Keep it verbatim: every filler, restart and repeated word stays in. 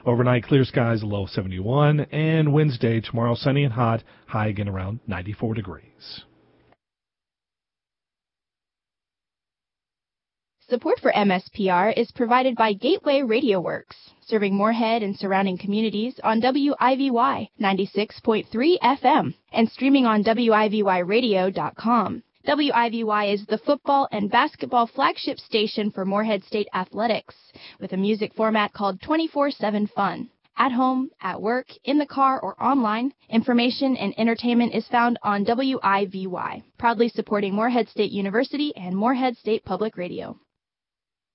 Overnight, clear skies, low seventy-one, and Wednesday, tomorrow, sunny and hot, high again around ninety-four degrees. Support for M S P R is provided by Gateway Radio Works, serving Moorhead and surrounding communities on W I V Y ninety-six point three F M and streaming on W I V Y radio dot com. W I V Y is the football and basketball flagship station for Moorhead State Athletics, with a music format called twenty-four seven Fun. At home, at work, in the car, or online, information and entertainment is found on W I V Y, proudly supporting Moorhead State University and Moorhead State Public Radio.